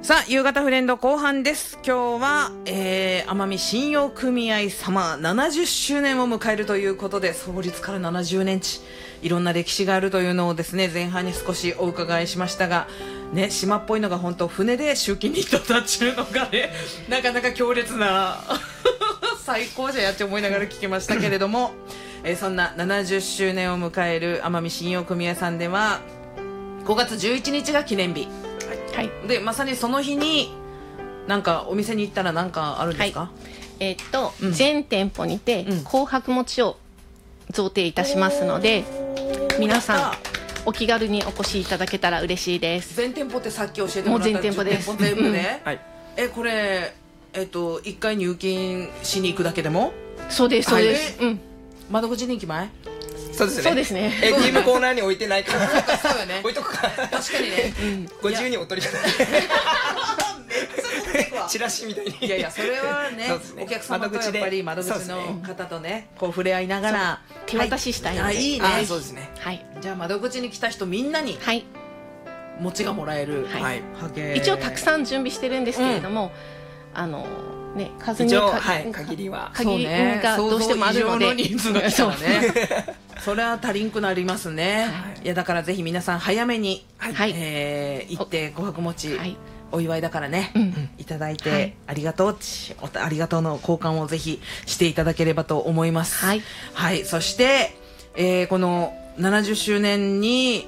さあ、夕方フレンド後半です。今日は、奄美信用組合様70周年を迎えるということで、創立から70年地、いろんな歴史があるというのをですね、前半に少しお伺いしましたが、ね、島っぽいのが本当船で集金に行ったっちゅうのがね、なかなか強烈な最高じゃやって思いながら聞きましたけれども、そんな70周年を迎える奄美信用組合さんでは、5月11日が記念日。はい、でまさにその日になんかお店に行ったら何かあるんですか？ はい、全店舗にて紅白餅を贈呈いたしますので、皆さんお気軽にお越しいただけたら嬉しいです。 全店舗ってさっき教えてもらった。 もう全店舗です。 全部ね、 はい、 これ1回入金しに行くだけでも？ そうですそうです、 窓口人気前？ そうですね。 そうですね。 ゲームコーナーに置いてないから。 そうよね。 置いとくか。 確かにね。 ご自由にお取りください。チラシみたいに。 いやいや、それはね、お客様とやっぱり窓口の方とね、こう触れ合いながら手渡ししたいので。 いいね。 そうですね。 はい。じゃあ窓口に来た人みんなに餅がもらえる。 はい。一応たくさん準備してるんですけれども、ね、数に限りはがどうしてもあるので、 人数が来たらね、それは足りんくなりますね。いやだからぜひ皆さん早めに行って紅白餅お祝いだからね、いただいてありがとうありがとうの交換をぜひしていただければと思います。はい。そしてこの70周年に